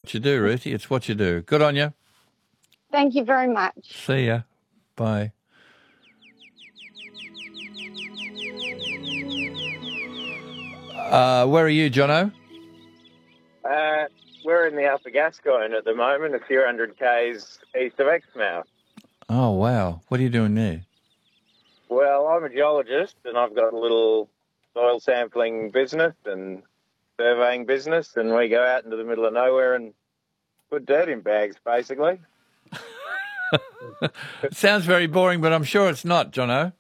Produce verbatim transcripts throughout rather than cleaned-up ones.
what you do, Ruthie. It's what you do. Good on you. Thank you very much. See ya. Bye. Uh, where are you, Jono? Uh, we're in the Upper Gascoyne at the moment, a few hundred k's east of Exmouth. Oh, wow. What are you doing there? Well, I'm a geologist and I've got a little soil sampling business and surveying business, and we go out into the middle of nowhere and put dirt in bags, basically. It sounds very boring, but I'm sure it's not, Jono.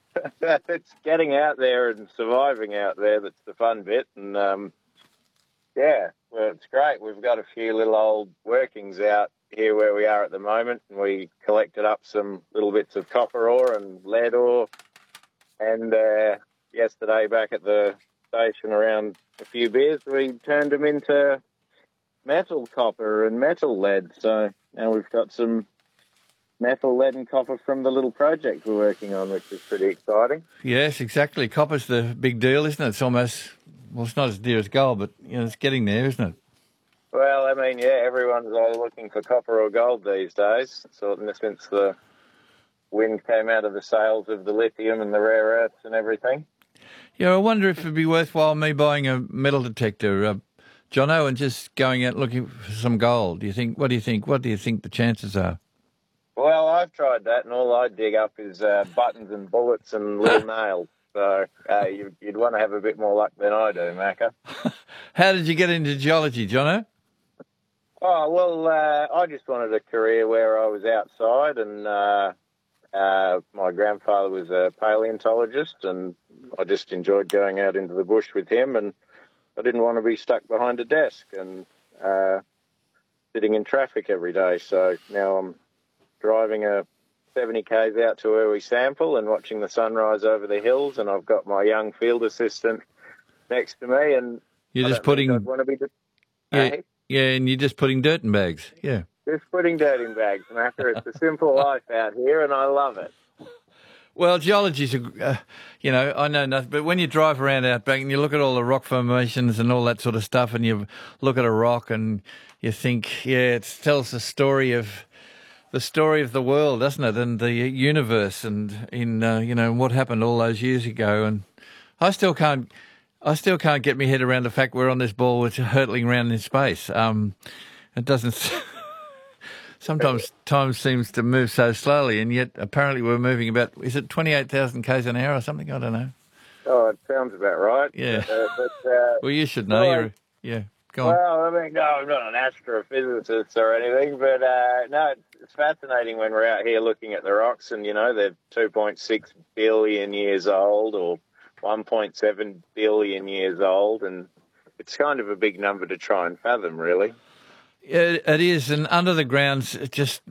It's getting out there and surviving out there that's the fun bit. And, um, yeah, well, it's great. We've got a few little old workings out here where we are at the moment, and we collected up some little bits of copper ore and lead ore. And uh, yesterday back at the station around a few beers, we turned them into metal copper and metal lead. So now we've got some metal, lead and copper from the little project we're working on, which is pretty exciting. Yes, exactly. Copper's the big deal, isn't it? It's almost, well, it's not as dear as gold, but you know, it's getting there, isn't it? Well, I mean, yeah, everyone's either looking for copper or gold these days. So since the wind came out of the sails of the lithium and the rare earths and everything. Yeah, I wonder if it'd be worthwhile me buying a metal detector, uh, Jono, and just going out looking for some gold. Do you think? What do you think? What do you think the chances are? Well, I've tried that, and all I dig up is uh, buttons and bullets and little nails. So uh, you, you'd want to have a bit more luck than I do, Macca. How did you get into geology, Jono? Oh, well, uh, I just wanted a career where I was outside, and uh, uh, my grandfather was a paleontologist, and I just enjoyed going out into the bush with him, and I didn't want to be stuck behind a desk and uh, sitting in traffic every day. So now I'm driving a seventy k's out to where we sample and watching the sunrise over the hills, and I've got my young field assistant next to me, and you're I just putting, I'd want to be just, yeah, hey, yeah, and you're just putting dirt in bags, yeah. Just putting dirt in bags, Macca. It's a simple life out here, and I love it. Well, geology's, a, uh, you know, I know nothing, but when you drive around out back and you look at all the rock formations and all that sort of stuff, and you look at a rock and you think, yeah, it tells the story of the story of the world, doesn't it, and the universe, and in uh, you know what happened all those years ago. And I still can't, I still can't get my head around the fact we're on this ball which is hurtling around in space. Um, it doesn't. Sometimes time seems to move so slowly, and yet apparently we're moving about, is it twenty-eight thousand k's an hour or something? I don't know. Oh, it sounds about right. Yeah. Uh, but, uh, well, you should know. well, You're, yeah, go on. Well, I mean, no, I'm not an astrophysicist or anything, but uh, no, it's fascinating when we're out here looking at the rocks, and, you know, they're two point six billion years old or one point seven billion years old, and it's kind of a big number to try and fathom, really. It, it is, and under the ground's just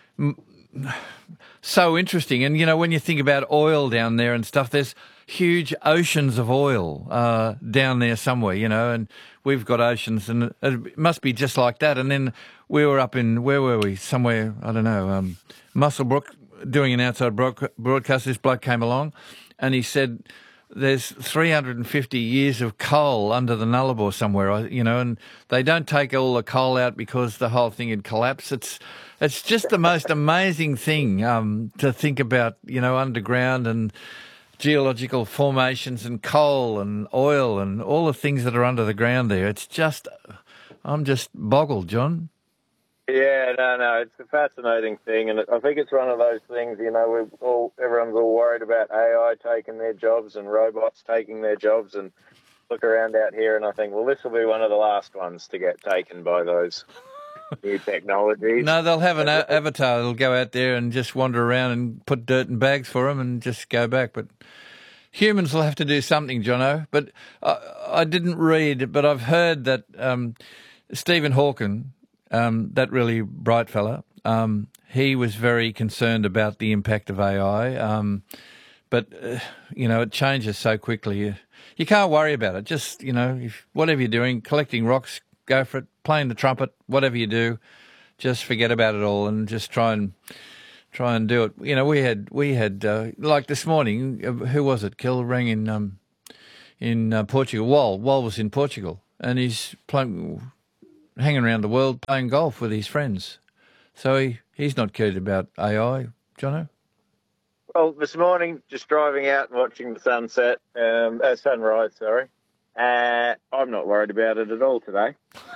so interesting. And, you know, when you think about oil down there and stuff, there's huge oceans of oil uh, down there somewhere, you know, and we've got oceans, and it must be just like that. And then we were up in, where were we? Somewhere, I don't know, um, Muswellbrook, doing an outside broadcast. This bloke came along and he said, there's three hundred fifty years of coal under the Nullarbor somewhere, you know, and they don't take all the coal out because the whole thing had collapsed. It's it's just the most amazing thing um, to think about, you know, underground and geological formations and coal and oil and all the things that are under the ground there. It's just, I'm just boggled, John. Yeah, no, no, it's a fascinating thing, and I think it's one of those things, you know, we're all, everyone's all worried about A I taking their jobs and robots taking their jobs, and look around out here and I think, well, this will be one of the last ones to get taken by those new technologies. No, they'll have an a- avatar that'll go out there and just wander around and put dirt in bags for them and just go back, but humans will have to do something, Jono. But I, I didn't read, but I've heard that um, Stephen Hawking, Um, that really bright fella, um, he was very concerned about the impact of A I. Um, but, uh, you know, it changes so quickly. You, you can't worry about it. Just, you know, if whatever you're doing, collecting rocks, go for it, playing the trumpet, whatever you do, just forget about it all and just try and try and do it. You know, we had, we had uh, like this morning, uh, who was it? Kel rang in, um, in uh, Portugal. Wal, Wal was in Portugal, and he's playing... hanging around the world playing golf with his friends. So he, he's not cared about A I, Jono? Well, this morning, just driving out and watching the sunset, um, uh, sunrise, sorry. Uh, I'm not worried about it at all today.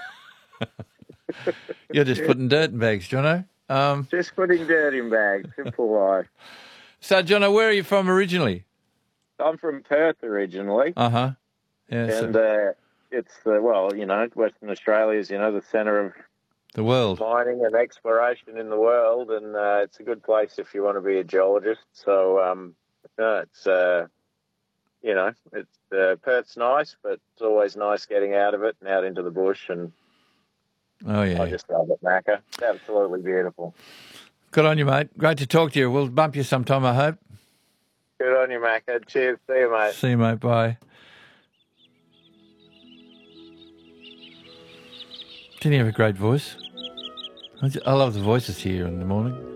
You're just putting dirt in bags, Jono. Um, Just putting dirt in bags, simple life. so, Jono, where are you from originally? I'm from Perth originally, Uh-huh. Yeah, and so uh, it's, the well, you know, Western Australia is, you know, the centre of the world. mining and exploration in the world, and uh, it's a good place if you want to be a geologist. So, um, no, it's, uh, you know, it's uh, Perth's nice, but it's always nice getting out of it and out into the bush, and Oh, yeah. I just love it, Macca. It's absolutely beautiful. Good on you, mate. Great to talk to you. We'll bump you sometime, I hope. Good on you, Macca. Cheers. See you, mate. See you, mate. Bye. Didn't he have a great voice? I j- I love the voices here in the morning.